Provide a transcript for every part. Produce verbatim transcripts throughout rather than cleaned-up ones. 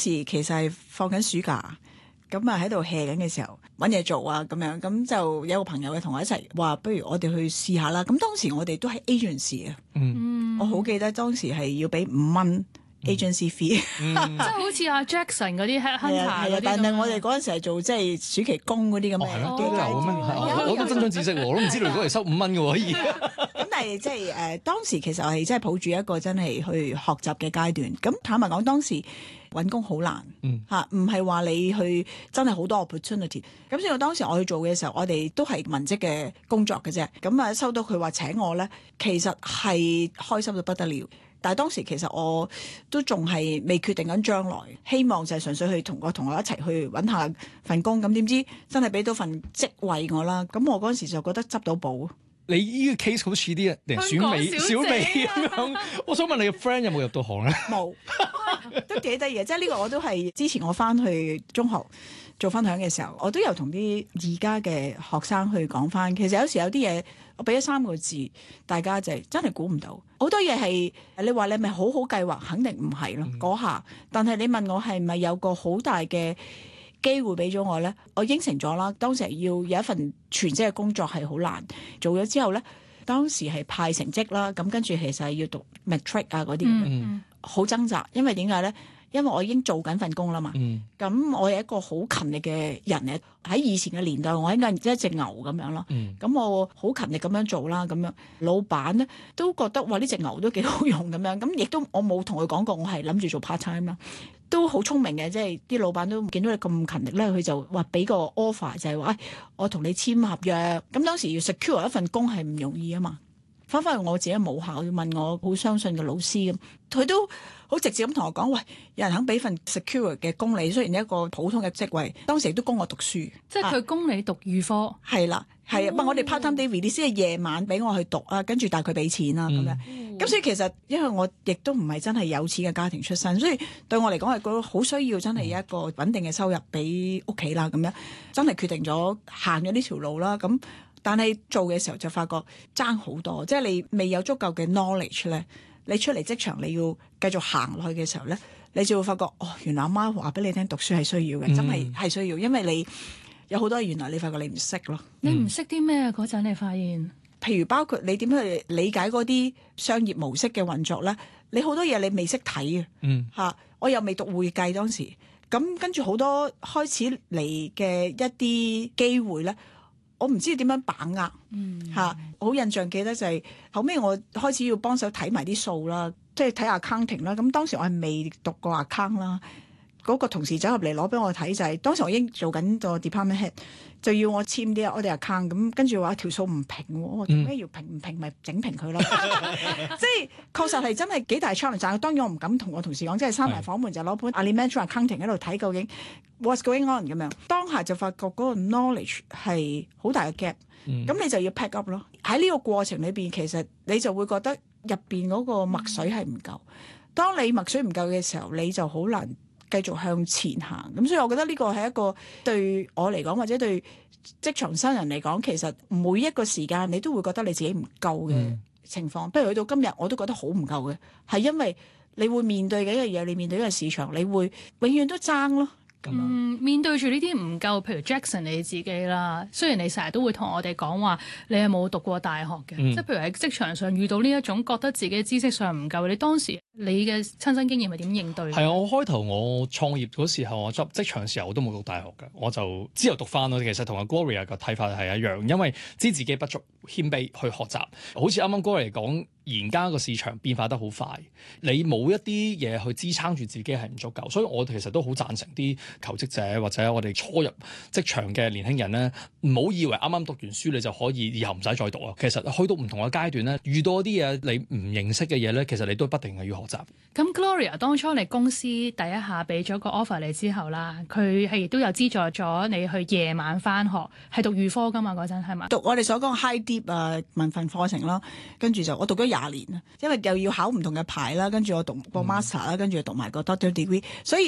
時其實係放緊暑假，咁啊喺度 hea 緊嘅時候揾嘢做啊咁樣，咁就有個朋友嘅同我一齊話，不如我哋去試下啦。咁當時我哋都係 agency 啊， 嗯， 我好記得當時係要俾五蚊 agency fee， 即係好似阿 Jackson 嗰啲 headhunter 嗰啲， 但係我哋嗰陣時係做即係暑期工嗰啲咁嘅哦機構係咩我我都真長知識喎，我都唔知道如果嚟收五蚊嘅喎可以。 咁但係即係誒當時其實我係真係抱住一個真係去學習嘅階段。咁坦白講，當時揾工好難嚇，唔係話你去真係好多 opportunity。咁所以當時我去做嘅時候，我哋都係文職嘅工作嘅啫。咁啊收到佢話請我咧，其實係開心到不得了。但係當時其實我都仲係未決定緊將來，希望就係純粹去同個同學一齊去揾下份工。咁點知真係俾到份職位我啦。咁我嗰陣時就覺得執到寶。 你呢個 case 好似啲人選美小美咁樣，我想問你嘅 friend 有冇入到行咧？ 冇，都幾得意嘅。即係呢個我都係之前我翻去中學做分享嘅時候，我都有同啲而家嘅學生去講翻。其實有時有啲嘢，我俾咗三個字，大家就真係估唔到。好多嘢係你話你係咪好好計劃，肯定唔係咯嗰下。但係你問我係咪有個好大嘅機會俾咗我咧，我應承咗啦。當時要有一份全職嘅工作係好難做咗之後咧，當時係派成績啦，咁跟住其實係要讀 matric 啊嗰啲，好、嗯、掙扎。因為點解咧？因為我已經做緊份工啦嘛。咁、嗯、我係一個好勤力嘅人咧。喺以前嘅年代，我應該係一隻牛咁樣咯。咁、嗯、我好勤力咁樣做啦，咁樣老闆咧都覺得哇呢隻牛都幾好用咁樣。咁亦都我冇同佢講過，我係諗住做 part time 啦。都好聰明嘅，即係啲老闆都見到你咁勤力咧，佢就話俾個 offer 就係話，誒、哎、我同你簽合約。咁當時要 secure 一份工係唔容易啊嘛。翻返去我自己母校，要問我好相信嘅老師咁，佢都好直接咁同我講，喂，有人肯俾份 secure 嘅工你，雖然一個普通嘅職位，當時亦都供我讀書， 即係佢供你讀預科， 係啦、啊，係啊，不過、哦、我哋 part time day release 係夜晚俾我去讀啊，跟住但係佢俾錢啦咁樣，咁、嗯、所以其實因為我亦都唔係真係有錢嘅家庭出身，所以對我嚟講係覺得好需要真係有一個穩定嘅收入俾屋企啦，咁樣真係決定咗行咗呢條路啦，咁。但係做嘅時候就發覺爭好多，即係你未有足夠嘅 knowledge 咧，你出嚟職場你要繼續行落去嘅時候咧，你就會發覺哦，原來阿媽話俾你聽讀書係需要嘅，嗯、真係係需要，因為你有好多原來你發覺你唔識咯。 你唔識啲咩啊？嗰陣你發現， 譬如包括你點去理解嗰啲商業模式嘅運作咧，你好多嘢你未識睇嘅，嚇、嗯啊，我又未讀會計當時，咁跟住好多開始嚟嘅一啲機會咧。我唔知點樣把握，嚇、嗯，好印象記得就係、是、後尾我開始要幫手睇埋啲數啦，即係睇 accounting 啦。咁當時我係未讀過 account 啦，嗰、那個同事走入嚟攞俾我睇就係、是、當時我已經做緊個 department head，就要我簽啲我哋 account，咁跟住話條數唔平，我話點解要平唔平咪整平佢咯？即係確實係真係幾大 challenge。但係當然我唔敢同我同事講，即係閂埋房門就攞本 elementary accounting 喺度睇究竟 what's going on 咁樣。當下就發覺嗰個 knowledge 係好大嘅 gap，咁、嗯、你就要 pack up 咯。喺呢個過程裏邊，其實你就會覺得入邊嗰個墨水係唔夠。當你墨水唔夠嘅時候，你就好難繼續向前行。咁所以我覺得呢個係一個對我嚟講，或者對職場新人嚟講，其實每一個時間你都會覺得你自己唔夠嘅情況。不、嗯、如去到今日，我都覺得好唔夠嘅，係因為你會面對嘅一樣嘢，你面對嘅市場，你會永遠都爭咯。 嗯，面對住呢啲唔夠，譬如 Jackson 你自己啦，雖然你成日都會同我哋講話，你係冇讀過大學嘅，即係、嗯、譬如喺職場上遇到呢一種覺得自己知識上唔夠，你當時你嘅親身經驗係點應對？ 係啊，我開頭我創業嗰時候，我執職場嘅時候我都冇讀大學嘅，我就之後讀翻咯。其實同阿 Gloria 嘅睇法係一樣，因為知自己不足，謙卑去學習。好似啱啱 Gloria 講，而家個市場變化得好快，你冇一啲嘢去支撐住自己係唔足夠，所以我其實都好贊成啲求職者或者我哋初入職場嘅年輕人咧，唔好以為啱啱讀完書你就可以以後唔使再讀啊。其實去到唔同嘅階段咧，遇到啲嘢你唔認識嘅嘢咧，其實你都不定係要學習。 咁 Gloria 當初你公司第一下俾咗個 offer 你之後啦，佢係亦都有資助咗你去夜晚返學，係讀預科㗎嘛？嗰陣係嘛？ 讀我哋所講 high deep 啊文憑課程啦，跟住就我讀咗廿年啦，因為又要考唔同嘅牌啦，跟住我讀個 master 啦，跟住讀埋個 doctor degree，所以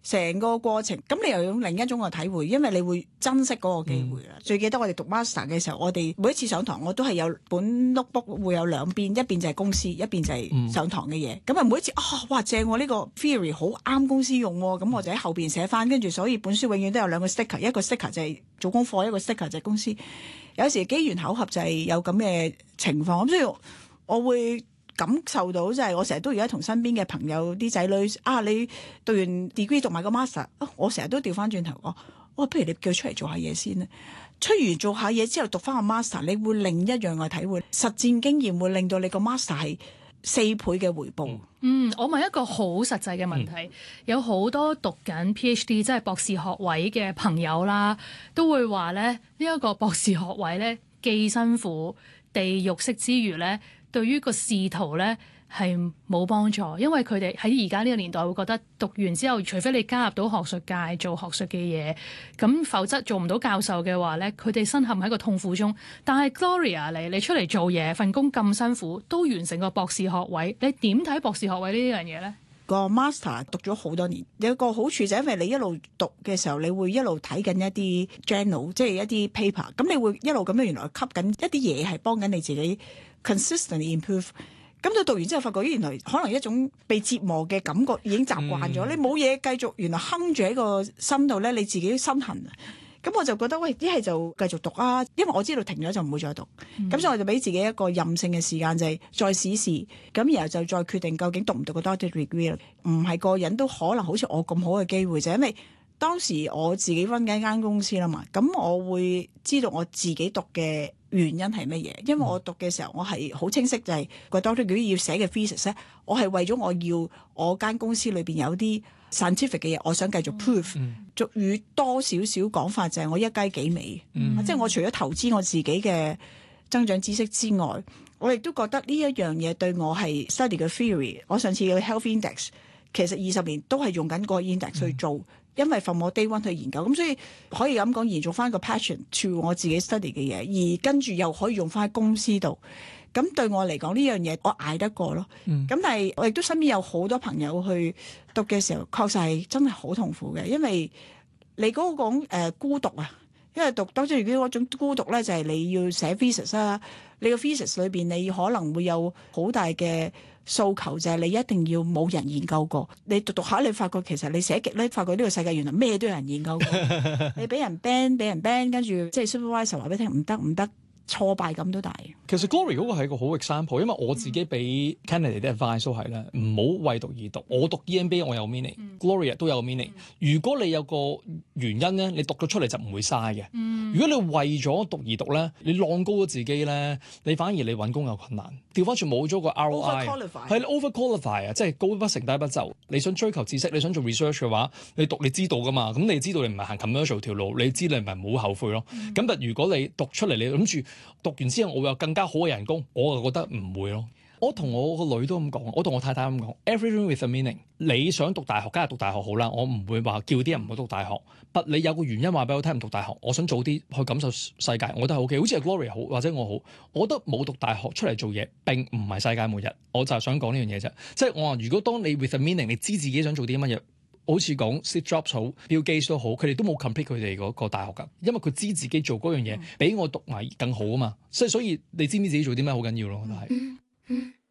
成個過程，咁你又用另一種嘅體會，因為你會珍惜嗰個機會啦。嗯、最記得我哋讀 master 嘅時候，我哋每一次上堂，我都係有本 notebook 會有兩邊，一邊就係公司，一邊就係上堂嘅嘢。咁啊、嗯，每一次啊、哦，哇正喎！呢、呢個 theory 好啱公司用喎，咁我就喺後邊寫翻，跟住所以本書永遠都有兩個 sticker，一個 sticker 就係做功課，一個 sticker 就係公司。有時機緣巧合就係有咁嘅情況，咁所以我會感受到就係我成日都而家同身邊嘅朋友啲仔女啊，你讀完 degree 讀埋個 master，啊、我成日都調翻轉頭講，我不如你叫出嚟做下嘢先啦。出完做下嘢之後讀翻個 master，你會另一樣嘅體會，實戰經驗會令到你個 master 係四倍嘅回報。 嗯，我問一個好實際嘅問題，嗯、有好多讀緊 PhD 即係博士學位嘅朋友啦，都會話咧呢一、呢個博士學位咧既辛苦地獄式之餘咧，對於個仕途咧係冇幫助，因為佢哋喺而家呢個年代會覺得讀完之後，除非你加入到學術界做學術嘅嘢，咁否則做唔到教授嘅話咧，佢哋身陷喺個痛苦中。但係 Gloria 你你出嚟做嘢，份工咁辛苦，都完成個博士學位，你點睇博士學位呢樣嘢咧？ 個 master 讀咗好多年，有個好處就係因為你一路讀嘅時候，你會一路睇緊一啲 journal，即係一啲 paper，咁你會一路咁樣原來吸緊一啲嘢係幫緊你自己 consistently improve。咁到讀完之後，發覺咦原來可能一種被折磨嘅感覺已經習慣咗，嗯、你冇嘢繼續原來哼住喺個心度咧，你自己心痕。咁我就覺得喂，一係就繼續讀啊，因為我知道停咗就唔會再讀。咁、嗯、所以我就俾自己一個任性嘅時間，就係、是、再試試。咁然後就再決定究竟讀唔讀個 doctorate degree。唔係個人都可能好似我咁好嘅機會，就因為當時我自己 run 緊一間公司啦嘛。咁我會知道我自己讀嘅原因係乜嘢？因為我讀嘅時候，我係好清晰，就係個 doctorate degree要寫嘅 thesis 咧，我係為咗我要我間公司裏邊有啲 scientific 嘅嘢，我想繼續 prove。俗語多少少講法就係我一雞幾味，嗯、即係我除咗投資我自己嘅增長知識之外，我亦都覺得呢一樣嘢對我係 study 嘅 theory。我上次嘅 health index 其實二十年都係用緊個 index 去做。嗯因為from 我 day one 去研究，咁所以可以咁講延續翻個 passion to 我自己 study 嘅嘢，而跟住又可以用翻喺公司度。咁對我嚟講呢樣嘢，我捱得過咯。咁、嗯、但係我亦都身邊有好多朋友去讀嘅時候，確實係真係好痛苦嘅，因為你嗰個講、呃、孤獨啊，因為讀當中如果嗰種孤獨咧，就係你要寫 thesis 啦，你個 thesis 裏邊你可能會有好大嘅訴求，就係你一定要冇人研究過。你讀讀下，你發覺其實你寫極咧，發覺呢個世界原來咩都有人研究過。你俾人 ban， 俾人 ban， 跟住即係 supervisor 話俾你聽唔得唔得，挫敗感都大。 其實 Gloria 嗰個係一個好 example，因為我自己俾 candidate 啲 advice 都係咧，唔好為讀而讀。我讀 E M B A 我有 meaning，Gloria 都有 meaning。如果你有個原因咧，你讀咗出嚟就唔會嘥嘅。如果你為咗讀而讀咧，你浪高咗自己咧，你反而你揾工有困難。調翻轉冇咗個 R O I， 係 over qualify 啊，即係高不成低不就。你想追求知識，你想做 research 嘅話，你讀你知道噶嘛？咁你知道你唔係行 commercial 條路，你知你唔係唔好後悔咯。咁但、嗯、如果你讀出嚟，你諗住讀完之後我會有更加好嘅人工，我就覺得唔會咯。我同我個女都咁講，我同我太太咁講 ，everything with a meaning。你想讀大學，梗係讀大學好啦。我唔會話叫啲人唔好讀大學，但你有個原因話俾我聽唔讀大學，我想早啲去感受世界，我覺得係 OK。好似係 Gloria 好，或者我好，我覺得冇讀大學出嚟做嘢並唔係世界末日。我就係想講呢樣嘢啫，即係我話如果當你 with a meaning，你知自己想做啲乜嘢，好似講 Steve Jobs 好 Bill Gates 都好，佢哋都冇 complete 佢哋嗰個大學㗎，因為佢知自己做嗰樣嘢比我讀埋更好啊嘛。所以所以你知唔知自己做啲咩好緊要咯？我覺得係。